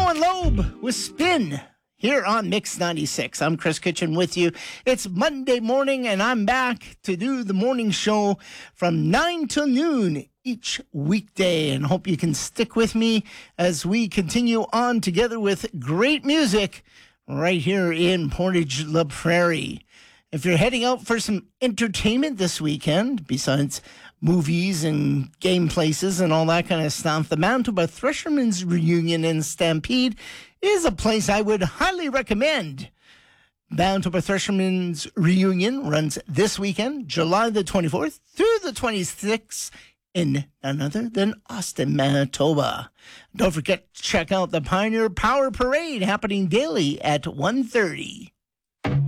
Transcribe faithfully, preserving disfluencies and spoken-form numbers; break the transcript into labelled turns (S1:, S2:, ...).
S1: Snow and Loeb with Spin here on Mix ninety-six. I'm Chris Kitchen with you. It's Monday morning, and I'm back to do the morning show from nine till noon each weekday, and hope you can stick with me as we continue on together with great music right here in Portage La Prairie. If you're heading out for some entertainment this weekend, besides movies and game places and all that kind of stuff, the Manitoba Threshermen's Reunion in Stampede is a place I would highly recommend. Manitoba Threshermen's Reunion runs this weekend, July the twenty-fourth through the twenty-sixth, in none other than Austin, Manitoba. Don't forget to check out the Pioneer Power Parade happening daily at one thirty.